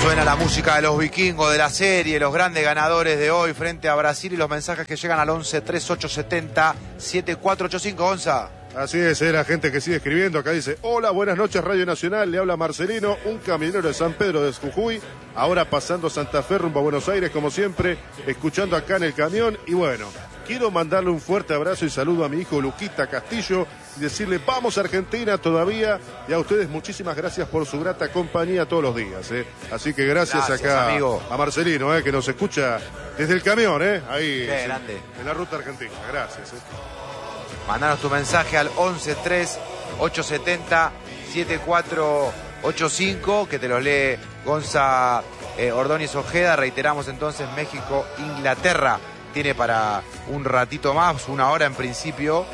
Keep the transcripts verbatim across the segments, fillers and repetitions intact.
Suena la música de los vikingos de la serie, los grandes ganadores de hoy frente a Brasil y los mensajes que llegan al once tres ocho siete cero siete cuatro ocho cinco, Gonza. Así es, eh, la gente que sigue escribiendo acá dice: hola, buenas noches Radio Nacional, le habla Marcelino, un camionero de San Pedro de Jujuy, ahora pasando Santa Fe rumbo a Buenos Aires como siempre, escuchando acá en el camión. Y bueno, quiero mandarle un fuerte abrazo y saludo a mi hijo Luquita Castillo y decirle vamos Argentina todavía, y a ustedes muchísimas gracias por su grata compañía todos los días, eh. Así que gracias, gracias acá amigo. A Marcelino, eh, que nos escucha desde el camión, eh, ahí Qué grande. En la ruta argentina. Gracias. Eh. Mandanos tu mensaje al once tres ocho siete cero siete cuatro ocho cinco, que te los lee Gonza eh, Ordóñez Ojeda. Reiteramos entonces, México, Inglaterra tiene para un ratito más, una hora en principio,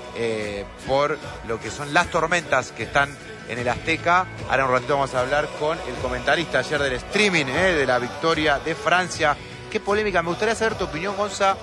eh, por lo que son las tormentas que están en el Azteca. Ahora un ratito vamos a hablar con el comentarista ayer del streaming, eh, de la victoria de Francia. Qué polémica, me gustaría saber tu opinión, Gonza,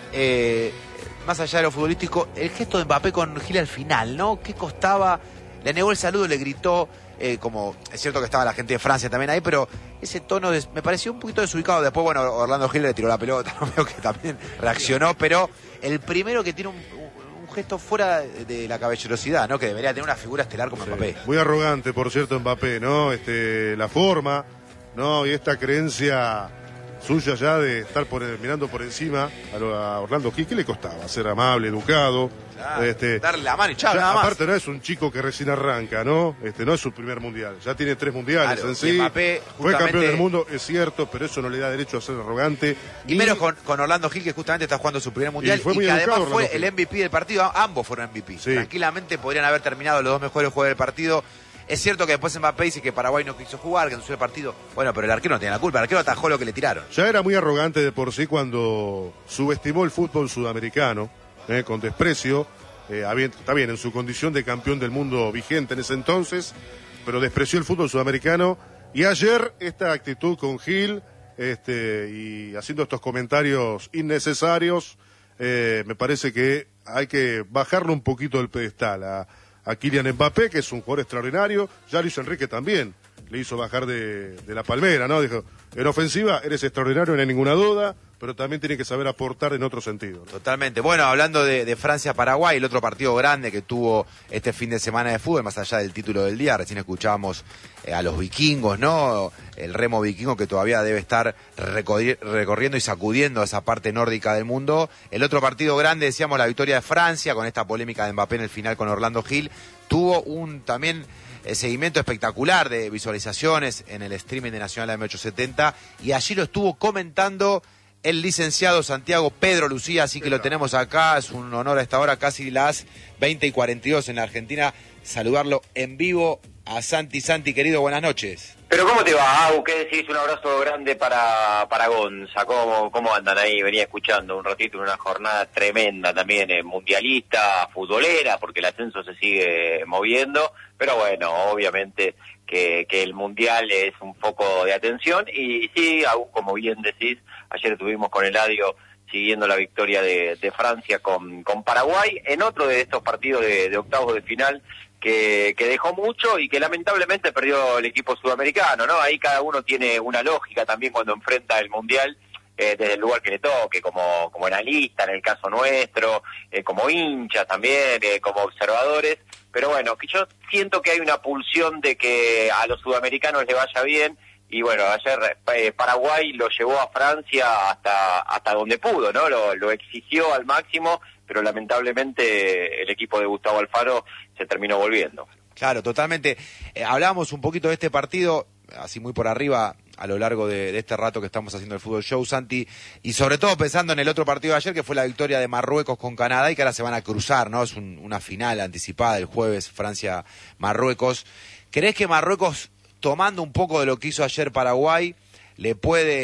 eh, más allá de lo futbolístico, el gesto de Mbappé con Gil al final, ¿no? ¿Qué costaba? Le negó el saludo, le gritó, eh, como es cierto que estaba la gente de Francia también ahí, pero ese tono de, me pareció un poquito desubicado. Después, bueno, Orlando Gil le tiró la pelota, no veo que también reaccionó, pero el primero que tiene un, un, un gesto fuera de la caballerosidad, ¿no? Que debería tener una figura estelar como sí, Mbappé. Muy arrogante, por cierto, Mbappé, ¿no? Este, la forma, ¿no? Y esta creencia suya ya de estar por, mirando por encima a, a Orlando Gil. ¿Qué le costaba? Ser amable, educado. Claro, este, darle la mano y chao, ya, nada más. Aparte no es un chico que recién arranca, ¿no? Este no es su primer mundial. Ya tiene tres mundiales, claro, en sí. Mbappé, fue campeón del mundo, es cierto, pero eso no le da derecho a ser arrogante. Y, y menos con, con Orlando Gil, que justamente está jugando su primer mundial y, fue y muy que además fue Orlando el M V P del partido. Ambos fueron M V P. Sí. Tranquilamente podrían haber terminado los dos mejores jugadores del partido. Es cierto que después Mbappé dice que Paraguay no quiso jugar, que no subió el partido. Bueno, pero el arquero no tiene la culpa, el arquero atajó lo que le tiraron. Ya era muy arrogante de por sí cuando subestimó el fútbol sudamericano, eh, con desprecio. Eh, está bien, en su condición de campeón del mundo vigente en ese entonces, pero despreció el fútbol sudamericano. Y ayer esta actitud con Gil, este, y haciendo estos comentarios innecesarios, eh, me parece que hay que bajarlo un poquito del pedestal a... a Kylian Mbappé, que es un jugador extraordinario. Ya Luis Enrique también le hizo bajar de, de la palmera, ¿no? Dijo, en ofensiva eres extraordinario, no hay ninguna duda, pero también tiene que saber aportar en otro sentido, ¿no? Totalmente. Bueno, hablando de, de Francia-Paraguay, el otro partido grande que tuvo este fin de semana de fútbol, más allá del título del día, recién escuchábamos eh, a los vikingos, ¿no? El remo vikingo que todavía debe estar recorri recorriendo y sacudiendo esa parte nórdica del mundo. El otro partido grande, decíamos, la victoria de Francia, con esta polémica de Mbappé en el final con Orlando Gil. Tuvo un también eh, seguimiento espectacular de visualizaciones en el streaming de Nacional M ochocientos setenta, y allí lo estuvo comentando el licenciado Santiago Pedro Lucía, así que lo tenemos acá. Es un honor a esta hora, casi las veinte y cuarenta y dos en la Argentina, saludarlo en vivo a Santi. Santi, querido, buenas noches. Pero ¿cómo te va, Au? ¿Qué decís? Un abrazo grande para, para Gonza. ¿Cómo, ¿Cómo andan ahí? Venía escuchando un ratito en una jornada tremenda también, eh, mundialista, futbolera, porque el ascenso se sigue moviendo, pero bueno, obviamente que, que el mundial es un foco de atención, y sí, Au, como bien decís, ayer estuvimos con Eladio siguiendo la victoria de, de Francia con, con Paraguay, en otro de estos partidos de, de octavos de final, que, que dejó mucho y que lamentablemente perdió el equipo sudamericano, ¿no? Ahí cada uno tiene una lógica también cuando enfrenta el Mundial, eh, desde el lugar que le toque, como, como analista en el caso nuestro, eh, como hinchas también, eh, como observadores, pero bueno, que yo siento que hay una pulsión de que a los sudamericanos les vaya bien, y bueno, ayer eh, Paraguay lo llevó a Francia hasta hasta donde pudo, ¿no? Lo, lo exigió al máximo, pero lamentablemente el equipo de Gustavo Alfaro se terminó volviendo. Claro, totalmente. Eh, hablábamos un poquito de este partido, así muy por arriba, a lo largo de, de este rato que estamos haciendo el Fútbol Show, Santi, y sobre todo pensando en el otro partido de ayer, que fue la victoria de Marruecos con Canadá, y que ahora se van a cruzar, ¿no? Es un, una final anticipada el jueves, Francia-Marruecos. ¿Crees que Marruecos, tomando un poco de lo que hizo ayer Paraguay, le puede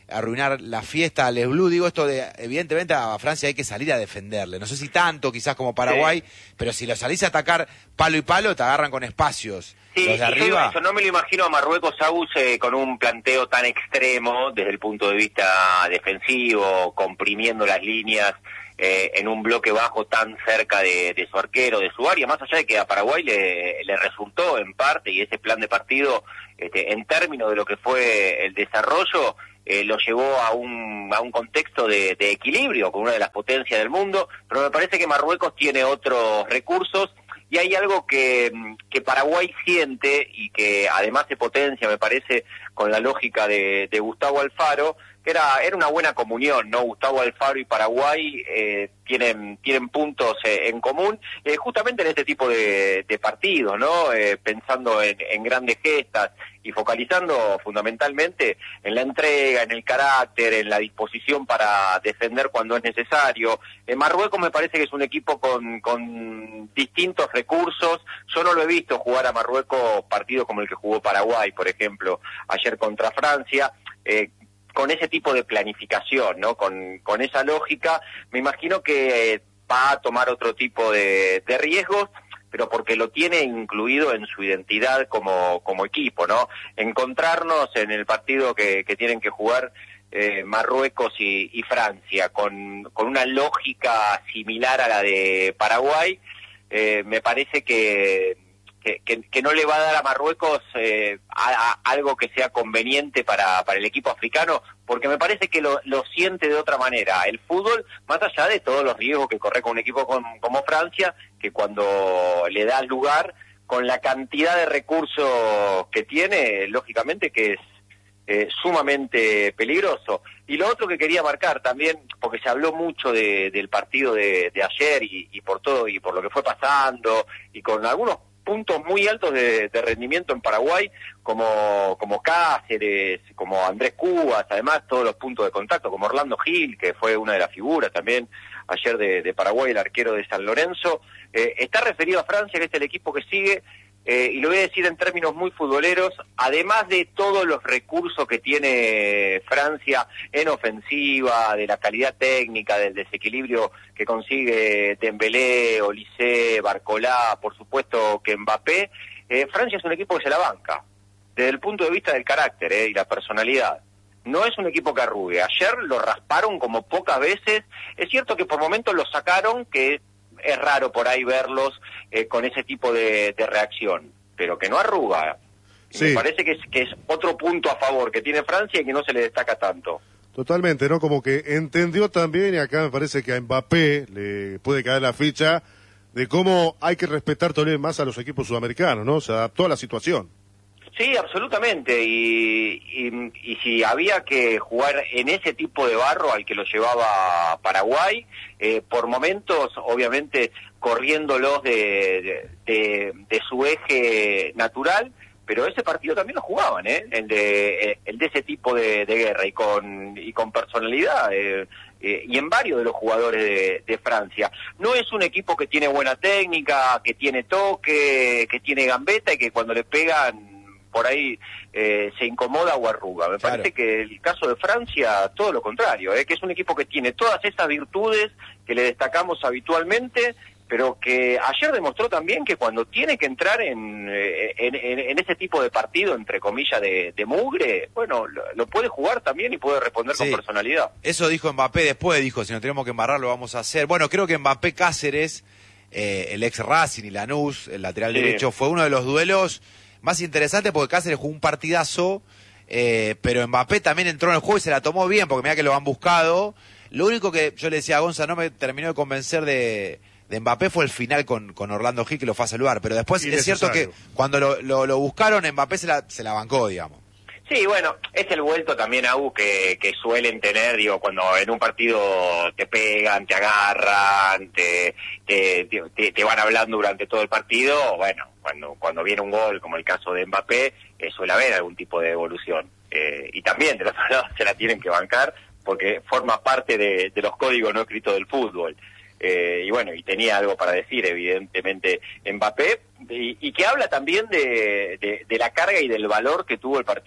arruinar la fiesta a Les Blues. Digo esto de, evidentemente a Francia hay que salir a defenderle. No sé si tanto, quizás como Paraguay, sí. Pero si lo salís a atacar palo y palo, te agarran con espacios. Sí, los de arriba. Eso, no me lo imagino a Marruecos, Agus, eh, con un planteo tan extremo desde el punto de vista defensivo, comprimiendo las líneas eh, en un bloque bajo tan cerca de, de su arquero, de su área, más allá de que a Paraguay le, le resultó en parte, y ese plan de partido, este, en términos de lo que fue el desarrollo, eh, lo llevó a un, a un contexto de, de equilibrio con una de las potencias del mundo, pero me parece que Marruecos tiene otros recursos. Y hay algo que, que Paraguay siente y que además se potencia, me parece, con la lógica de, de Gustavo Alfaro, que era, era una buena comunión, ¿no? Gustavo Alfaro y Paraguay eh, tienen, tienen puntos eh, en común, eh, justamente en este tipo de, de partidos, ¿no? Eh, pensando en, en grandes gestas y focalizando fundamentalmente en la entrega, en el carácter, en la disposición para defender cuando es necesario. Eh, Marruecos me parece que es un equipo con, con distintos recursos. Yo no lo he visto jugar a Marruecos partidos como el que jugó Paraguay, por ejemplo, ayer contra Francia, eh, con ese tipo de planificación, ¿no? Con, con esa lógica, me imagino que eh, va a tomar otro tipo de, de riesgos, pero porque lo tiene incluido en su identidad como, como equipo, ¿no? Encontrarnos en el partido que, que tienen que jugar eh, Marruecos y, y Francia, con, con una lógica similar a la de Paraguay, eh, me parece que, que, que, que no le va a dar a Marruecos eh, a, a algo que sea conveniente para, para el equipo africano, porque me parece que lo, lo siente de otra manera. El fútbol, más allá de todos los riesgos que corre con un equipo con, como Francia, que cuando le das lugar, con la cantidad de recursos que tiene, lógicamente que es eh, sumamente peligroso. Y lo otro que quería marcar también, porque se habló mucho de, del partido de, de ayer y, y por todo, y por lo que fue pasando, y con algunos puntos muy altos de, de rendimiento en Paraguay, como, como Cáceres, como Andrés Cubas, además todos los puntos de contacto, como Orlando Gil, que fue una de las figuras también ayer de, de Paraguay, el arquero de San Lorenzo, eh, está referido a Francia, que es el equipo que sigue, eh, y lo voy a decir en términos muy futboleros, además de todos los recursos que tiene Francia en ofensiva, de la calidad técnica, del desequilibrio que consigue Dembélé, Olise, Barcolá, por supuesto que Mbappé, eh, Francia es un equipo que se la banca, desde el punto de vista del carácter eh, y la personalidad. No es un equipo que arrugue. Ayer lo rasparon como pocas veces. Es cierto que por momentos lo sacaron, que es raro por ahí verlos eh, con ese tipo de, de reacción, pero que no arruga. Sí. Me parece que es, que es otro punto a favor que tiene Francia y que no se le destaca tanto. Totalmente, ¿no? Como que entendió también, y acá me parece que a Mbappé le puede caer la ficha de cómo hay que respetar todavía más a los equipos sudamericanos, ¿no? Se adaptó a la situación. Sí, absolutamente, y, y, y si había que jugar en ese tipo de barro al que lo llevaba Paraguay, eh, por momentos, obviamente, corriéndolos de, de, de su eje natural, pero ese partido también lo jugaban, ¿eh? El de, el de ese tipo de, de guerra y con, y con personalidad, eh, eh, y en varios de los jugadores de, de Francia. No es un equipo que tiene buena técnica, que tiene toque, que tiene gambeta y que cuando le pegan por ahí eh, se incomoda o arruga. Me claro. Parece que el caso de Francia, todo lo contrario, eh, que es un equipo que tiene todas esas virtudes que le destacamos habitualmente, pero que ayer demostró también que cuando tiene que entrar en, en, en, en ese tipo de partido, entre comillas, de, de mugre, bueno, lo, lo puede jugar también y puede responder sí. con personalidad. Eso dijo Mbappé después, dijo, si nos tenemos que embarrar lo vamos a hacer. Bueno, creo que Mbappé Cáceres, eh, el ex Racing y Lanús, el lateral sí. derecho, fue uno de los duelos más interesante porque Cáceres jugó un partidazo, eh, pero Mbappé también entró en el juego y se la tomó bien, porque mira que lo han buscado. Lo único que yo le decía a Gonza, no me terminó de convencer de, de Mbappé fue el final con, con Orlando Gil, que lo fue a saludar, pero después es cierto que cuando lo, lo, lo buscaron, Mbappé se la, se la bancó, digamos. Sí, bueno, es el vuelto también, Agu, que, que suelen tener, digo, cuando en un partido te pegan, te agarran, te, te, te, te van hablando durante todo el partido, bueno, cuando cuando viene un gol, como el caso de Mbappé, eh, suele haber algún tipo de evolución. Eh, y también, del otro lado, se la tienen que bancar, porque forma parte de, de los códigos no escritos del fútbol. Eh, y bueno, y tenía algo para decir, evidentemente, Mbappé, y, y que habla también de, de, de la carga y del valor que tuvo el partido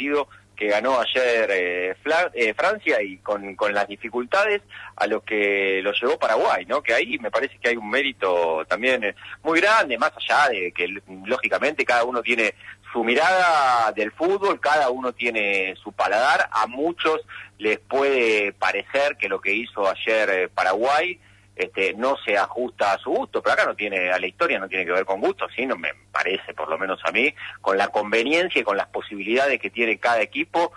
que ganó ayer eh, Fla, eh, Francia y con, con las dificultades a lo que lo llevó Paraguay, ¿no? Que ahí me parece que hay un mérito también eh, muy grande, más allá de que lógicamente cada uno tiene su mirada del fútbol, cada uno tiene su paladar. A muchos les puede parecer que lo que hizo ayer eh, Paraguay Este, no se ajusta a su gusto, pero acá no tiene, a la historia no tiene que ver con gusto, sino me parece, por lo menos a mí, con la conveniencia y con las posibilidades que tiene cada equipo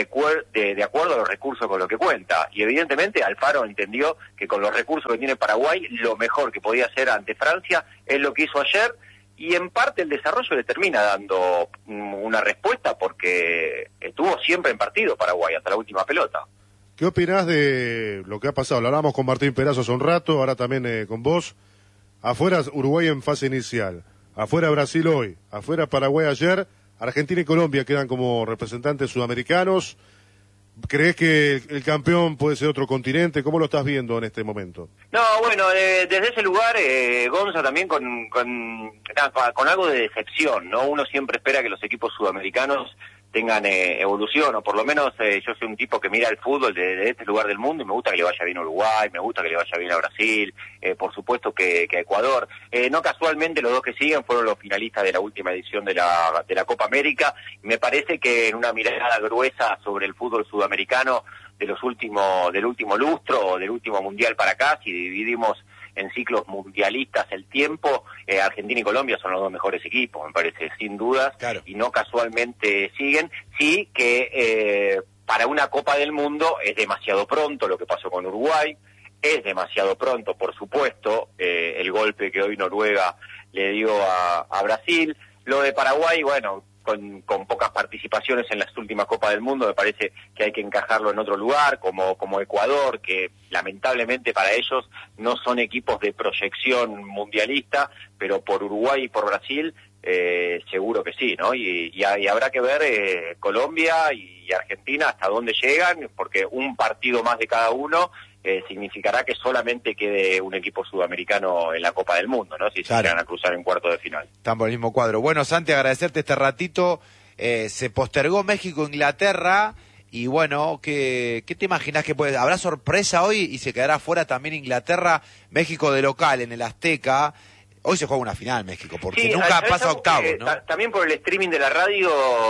de, de acuerdo a los recursos con los que cuenta. Y evidentemente Alfaro entendió que con los recursos que tiene Paraguay, lo mejor que podía hacer ante Francia es lo que hizo ayer, y en parte el desarrollo le termina dando una respuesta porque estuvo siempre en partido Paraguay hasta la última pelota. ¿Qué opinás de lo que ha pasado? Lo hablamos con Martín Perazo hace un rato, ahora también eh, con vos. Afuera Uruguay en fase inicial, afuera Brasil hoy, afuera Paraguay ayer, Argentina y Colombia quedan como representantes sudamericanos. ¿Crees que el, el campeón puede ser otro continente? ¿Cómo lo estás viendo en este momento? No, bueno, eh, desde ese lugar, eh, Gonza, también con, con, con algo de decepción, ¿no? Uno siempre espera que los equipos sudamericanos tengan eh, evolución, o por lo menos eh, yo soy un tipo que mira el fútbol de, de este lugar del mundo y me gusta que le vaya bien a Uruguay, me gusta que le vaya bien a Brasil, eh, por supuesto que, que a Ecuador. Eh, no casualmente los dos que siguen fueron los finalistas de la última edición de la, de la Copa América. Me parece que en una mirada gruesa sobre el fútbol sudamericano de los últimos, del último lustro o del último mundial para acá, si dividimos en ciclos mundialistas el tiempo, eh, Argentina y Colombia son los dos mejores equipos, me parece, sin dudas, claro. Y no casualmente siguen. Sí que eh, para una Copa del Mundo es demasiado pronto lo que pasó con Uruguay, es demasiado pronto, por supuesto, eh, el golpe que hoy Noruega le dio a, a Brasil. Lo de Paraguay, bueno, con, con pocas participaciones en las últimas Copas del Mundo, me parece que hay que encajarlo en otro lugar, como, como Ecuador, que lamentablemente para ellos no son equipos de proyección mundialista, pero por Uruguay y por Brasil eh, seguro que sí, ¿no? Y, y, y habrá que ver eh, Colombia y Argentina hasta dónde llegan, porque un partido más de cada uno Eh, significará que solamente quede un equipo sudamericano en la Copa del Mundo, ¿no? Si claro. se llegan a cruzar en cuarto de final. Están por el mismo cuadro. Bueno, Santi, agradecerte este ratito. Eh, se postergó México-Inglaterra y bueno, ¿qué, qué te imaginas que puede? ¿Habrá sorpresa hoy y se quedará fuera también Inglaterra? México de local en el Azteca. Hoy se juega una final México, porque sí, nunca pasa a octavos, ¿no? También por el streaming de la radio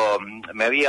me había...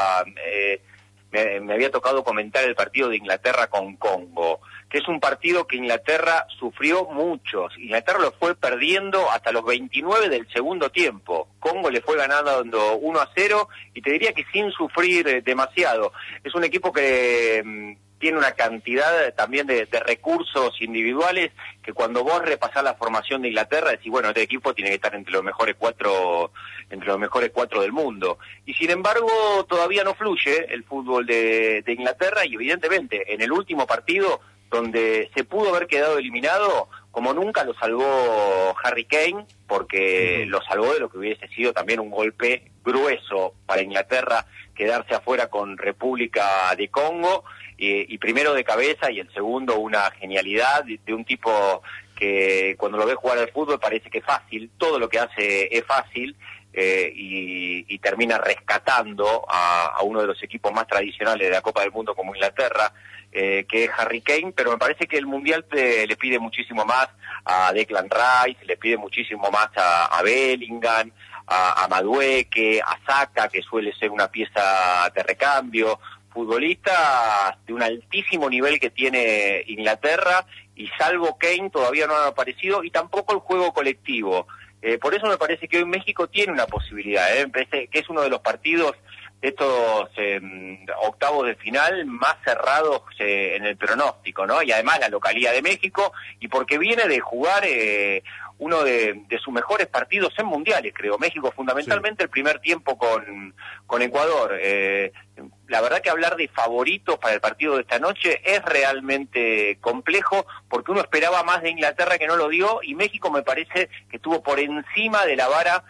Eh, Me, me había tocado comentar el partido de Inglaterra con Congo, que es un partido que Inglaterra sufrió mucho. Inglaterra lo fue perdiendo hasta los veintinueve del segundo tiempo. Congo le fue ganando uno a cero y te diría que sin sufrir eh, demasiado. Es un equipo que mmm, tiene una cantidad también de, de recursos individuales que cuando vos repasás la formación de Inglaterra decís, bueno, este equipo tiene que estar entre los mejores cuatro entre los mejores cuatro del mundo. Y sin embargo todavía no fluye el fútbol de, de Inglaterra y evidentemente en el último partido donde se pudo haber quedado eliminado, como nunca lo salvó Harry Kane, porque lo salvó de lo que hubiese sido también un golpe grueso para Inglaterra, quedarse afuera con República de Congo, y, y primero de cabeza y el segundo una genialidad de, de un tipo que cuando lo ve jugar al fútbol parece que es fácil, todo lo que hace es fácil, eh, y, y termina rescatando a, a uno de los equipos más tradicionales de la Copa del Mundo como Inglaterra, eh, que es Harry Kane, pero me parece que el Mundial te, le pide muchísimo más a Declan Rice, le pide muchísimo más a, a Bellingham, a, a Madueke, a Saka, que suele ser una pieza de recambio, futbolistas de un altísimo nivel que tiene Inglaterra, y salvo Kane todavía no han aparecido, y tampoco el juego colectivo. Eh, por eso me parece que hoy México tiene una posibilidad, ¿eh? Me parece que es uno de los partidos de estos eh, octavos de final más cerrados eh, en el pronóstico, ¿no? Y además la localidad de México, y porque viene de jugar eh, uno de, de sus mejores partidos en mundiales, creo. México fundamentalmente sí. El primer tiempo con, con Ecuador. Eh, la verdad que hablar de favoritos para el partido de esta noche es realmente complejo, porque uno esperaba más de Inglaterra que no lo dio, y México me parece que estuvo por encima de la vara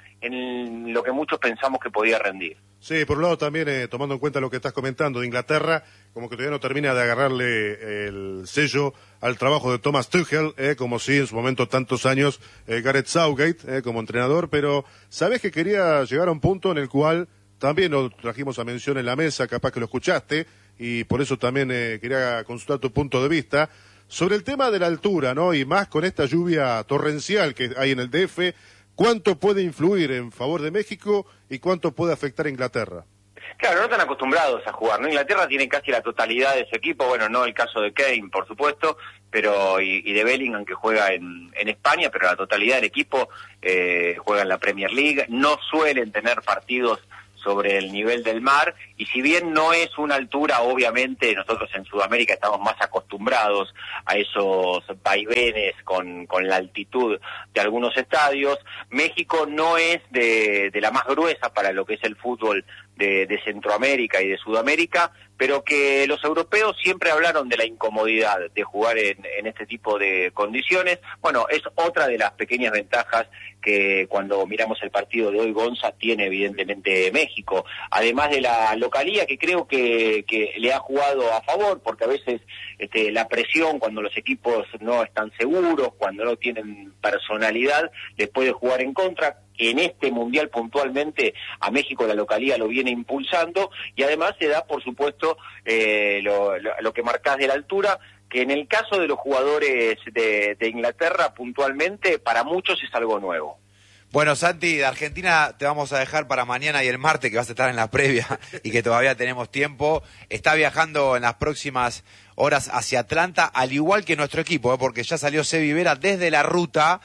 en lo que muchos pensamos que podía rendir. Sí, por un lado también, eh, tomando en cuenta lo que estás comentando de Inglaterra, como que todavía no termina de agarrarle el sello al trabajo de Thomas Tuchel, eh, como si en su momento tantos años eh, Gareth Southgate eh, como entrenador, pero sabes que quería llegar a un punto en el cual también lo trajimos a mención en la mesa, capaz que lo escuchaste, y por eso también eh, quería consultar tu punto de vista, sobre el tema de la altura, ¿no? Y más con esta lluvia torrencial que hay en el D F, ¿cuánto puede influir en favor de México y cuánto puede afectar a Inglaterra? Claro, no están acostumbrados a jugar, ¿no? Inglaterra tiene casi la totalidad de su equipo, bueno, no el caso de Kane, por supuesto, pero y, y de Bellingham, que juega en, en España, pero la totalidad del equipo eh, juega en la Premier League, no suelen tener partidos sobre el nivel del mar, y si bien no es una altura, obviamente nosotros en Sudamérica estamos más acostumbrados a esos vaivenes con, con la altitud de algunos estadios. México no es de, de la más gruesa para lo que es el fútbol de, de Centroamérica y de Sudamérica, pero que los europeos siempre hablaron de la incomodidad de jugar en, en este tipo de condiciones. Bueno, es otra de las pequeñas ventajas que cuando miramos el partido de hoy, Gonza, tiene evidentemente México, además de la localía que creo que, que le ha jugado a favor, porque a veces este, la presión cuando los equipos no están seguros, cuando no tienen personalidad, les puede jugar en contra. En este Mundial puntualmente a México la localía lo viene impulsando, y además se da, por supuesto, eh, lo, lo, lo que marcás de la altura, que en el caso de los jugadores de, de Inglaterra puntualmente, para muchos es algo nuevo. Bueno, Santi, de Argentina te vamos a dejar para mañana y el martes, que vas a estar en la previa y que todavía tenemos tiempo. Está viajando en las próximas horas hacia Atlanta, al igual que nuestro equipo, ¿eh? Porque ya salió Sebi Vera desde la ruta,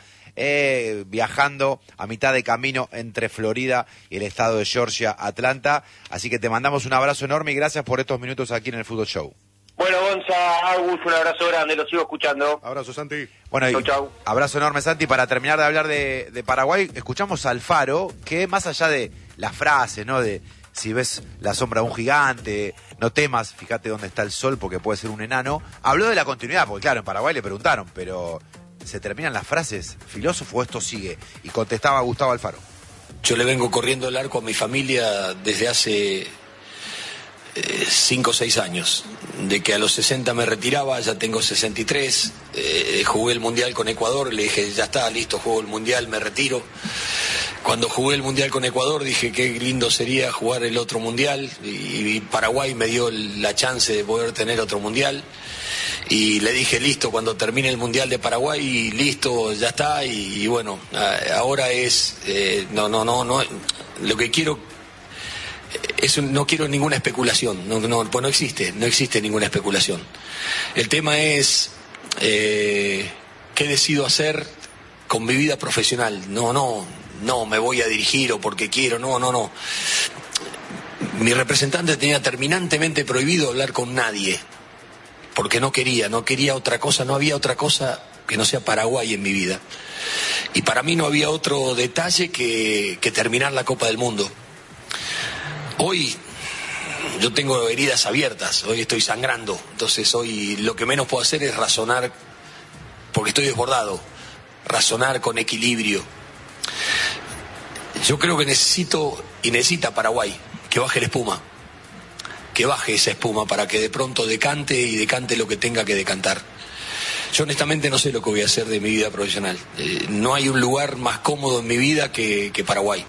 eh, viajando a mitad de camino entre Florida y el estado de Georgia, Atlanta. Así que te mandamos un abrazo enorme y gracias por estos minutos aquí en el Fútbol Show. Bueno, Gonza, Agus, un abrazo grande, lo sigo escuchando. Abrazo, Santi. Bueno, chau, y chau. Abrazo enorme, Santi. Para terminar de hablar de, de Paraguay, escuchamos a Alfaro, que más allá de las frases, ¿no? De si ves la sombra de un gigante, no temas, fíjate dónde está el sol porque puede ser un enano. Habló de la continuidad, porque claro, en Paraguay le preguntaron, pero ¿se terminan las frases? ¿Filósofo, esto sigue? Y contestaba Gustavo Alfaro. Yo le vengo corriendo el arco a mi familia desde hace cinco o seis años, de que a los sesenta me retiraba, ya tengo sesenta y tres, eh, jugué el Mundial con Ecuador, le dije, ya está, listo, juego el Mundial, me retiro. Cuando jugué el Mundial con Ecuador dije qué lindo sería jugar el otro Mundial, y, y Paraguay me dio la chance de poder tener otro Mundial, y le dije, listo, cuando termine el Mundial de Paraguay, listo, ya está, y, y bueno, ahora es, eh, no, no, no, no, lo que quiero... Eso, no quiero ninguna especulación, no, no, pues no existe, no existe ninguna especulación. El tema es eh, qué decido hacer con mi vida profesional. No, no, no me voy a dirigir o porque quiero, no, no, no. Mi representante tenía terminantemente prohibido hablar con nadie, porque no quería, no quería otra cosa, no había otra cosa que no sea Paraguay en mi vida. Y para mí no había otro detalle que, que terminar la Copa del Mundo. Hoy yo tengo heridas abiertas, hoy estoy sangrando, entonces hoy lo que menos puedo hacer es razonar, porque estoy desbordado, razonar con equilibrio. Yo creo que necesito, y necesita Paraguay, que baje la espuma, que baje esa espuma para que de pronto decante y decante lo que tenga que decantar. Yo honestamente no sé lo que voy a hacer de mi vida profesional, eh, no hay un lugar más cómodo en mi vida que, que Paraguay.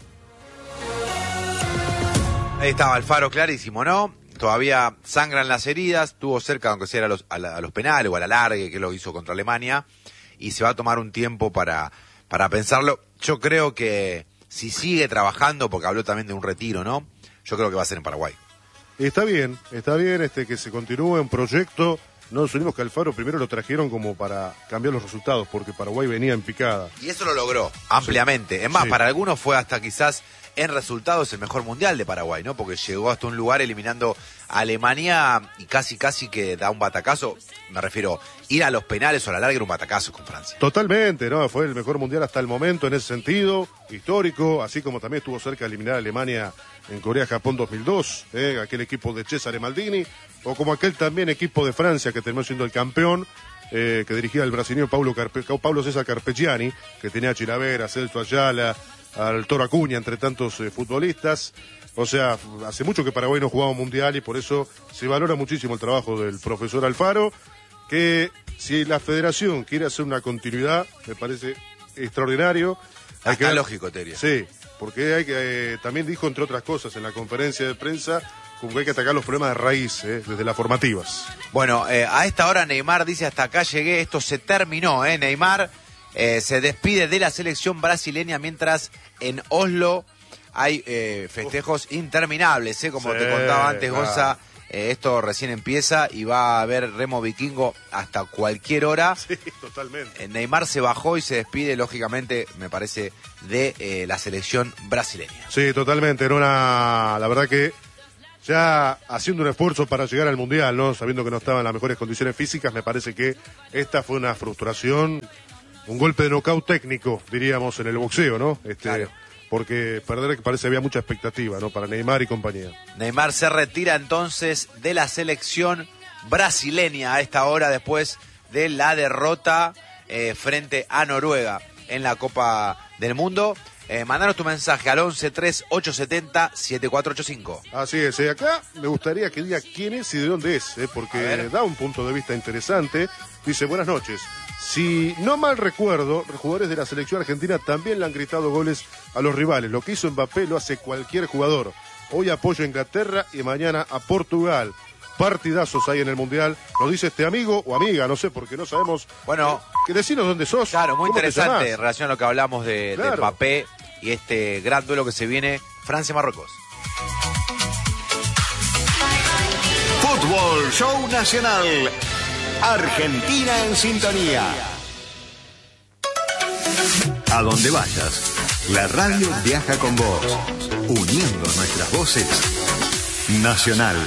Ahí estaba Alfaro, clarísimo, ¿no? Todavía sangran las heridas, estuvo cerca, aunque sea a los, a, la, a los penales o a la largue, que lo hizo contra Alemania, y se va a tomar un tiempo para, para pensarlo. Yo creo que si sigue trabajando, porque habló también de un retiro, ¿no? Yo creo que va a ser en Paraguay. Está bien, está bien este que se continúe un proyecto. No nos unimos que Alfaro primero lo trajeron como para cambiar los resultados, porque Paraguay venía en picada. Y eso lo logró ampliamente. Sí. Es más, sí. Para algunos fue hasta quizás en resultados el mejor mundial de Paraguay, ¿no? Porque llegó hasta un lugar eliminando a Alemania y casi casi que da un batacazo. Me refiero, ir a los penales o a la larga era un batacazo con Francia. Totalmente, ¿no? Fue el mejor mundial hasta el momento en ese sentido, histórico, así como también estuvo cerca de eliminar a Alemania en Corea-Japón dos mil dos, ¿eh? Aquel equipo de Cesare Maldini, o como aquel también equipo de Francia que terminó siendo el campeón, eh, que dirigía el brasileño Paulo, Carpe, Paulo César Carpegiani, que tenía a Chilavera, Celso Ayala, al Toro Acuña, entre tantos eh, futbolistas. O sea, hace mucho que Paraguay no jugaba un mundial y por eso se valora muchísimo el trabajo del profesor Alfaro, que si la federación quiere hacer una continuidad, me parece extraordinario. Hay que ver, lógico, Teria. Sí, porque hay que, eh, también dijo, entre otras cosas, en la conferencia de prensa, como que hay que atacar los problemas de raíz, eh, desde las formativas. Bueno, eh, a esta hora Neymar dice: hasta acá llegué, esto se terminó, ¿eh? Neymar eh, se despide de la selección brasileña, mientras en Oslo hay eh, festejos interminables, ¿eh? Como sí, te contaba antes, claro. Gonza, eh, esto recién empieza y va a haber remo vikingo hasta cualquier hora. Sí, totalmente. Eh, Neymar se bajó y se despide, lógicamente, me parece, de eh, la selección brasileña. Sí, totalmente. Era una, la verdad que ya haciendo un esfuerzo para llegar al Mundial, ¿no? Sabiendo que no estaba en las mejores condiciones físicas, me parece que esta fue una frustración, un golpe de nocaut técnico, diríamos, en el boxeo, ¿no? Este, Claro. Porque perder, que parece había mucha expectativa, ¿no? Para Neymar y compañía. Neymar se retira entonces de la selección brasileña a esta hora, después de la derrota eh, frente a Noruega en la Copa del Mundo. Eh, mandanos tu mensaje al once tres ocho siete cero siete cuatro ocho cinco. Así es, eh, acá me gustaría que diga quién es y de dónde es, eh, porque da un punto de vista interesante. Dice: buenas noches. Si no mal recuerdo, los jugadores de la selección argentina también le han gritado goles a los rivales. Lo que hizo Mbappé lo hace cualquier jugador. Hoy apoyo a Inglaterra y mañana a Portugal. Partidazos ahí en el Mundial. Nos dice este amigo o amiga, no sé, porque no sabemos. Bueno, que decinos dónde sos. claro, muy ¿Cómo te interesante llamás? en relación a lo que hablamos de, Claro. de Mbappé y este gran duelo que se viene, Francia-Marruecos. Fútbol Show Nacional. Argentina en sintonía. A donde vayas, la radio viaja con vos, uniendo nuestras voces. Nacional.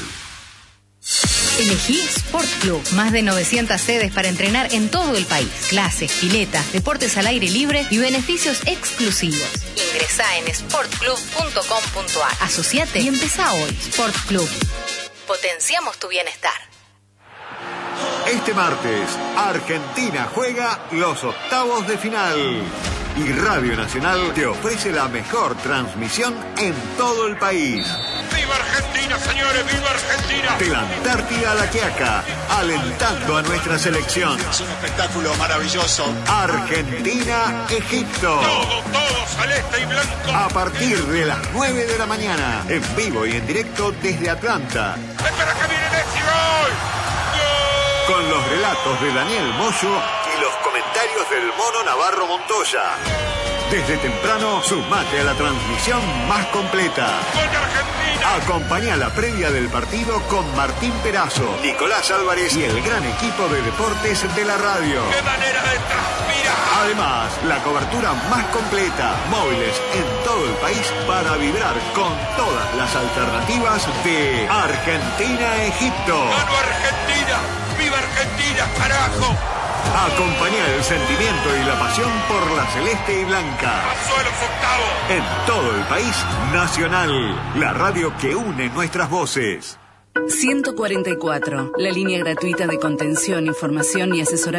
Elegí Sport Club. Más de novecientas sedes para entrenar en todo el país. Clases, piletas, deportes al aire libre y beneficios exclusivos. Ingresá en sport club punto com punto a r. Asociate y empezá hoy. Sport Club. Potenciamos tu bienestar. Este martes, Argentina juega los octavos de final. Y Radio Nacional te ofrece la mejor transmisión en todo el país. ¡Viva Argentina, señores! ¡Viva Argentina! De la Antártida a la Quiaca, alentando a nuestra selección. Es un espectáculo maravilloso. Argentina-Egipto. Todo, todo celeste y blanco. A partir de las nueve de la mañana, en vivo y en directo desde Atlanta. ¡Espera que viene Messi! ¡Gol! ¡Gol! Con los relatos de Daniel Moyo y los comentarios del Mono Navarro Montoya. Desde temprano, sumate a la transmisión más completa. ¡Gol de Argentina! Acompaña la previa del partido con Martín Perazo, Nicolás Álvarez y el gran equipo de deportes de la radio. ¡Qué manera de transpirar! Además, la cobertura más completa, móviles en todo el país para vibrar con todas las alternativas de Argentina-Egipto. ¡Gano Argentina! ¡Viva Argentina, carajo! Acompaña el sentimiento y la pasión por la celeste y blanca. ¡Pasó a los octavos! En todo el país, Nacional, la radio que une nuestras voces. ciento cuarenta y cuatro, la línea gratuita de contención, información y asesoramiento.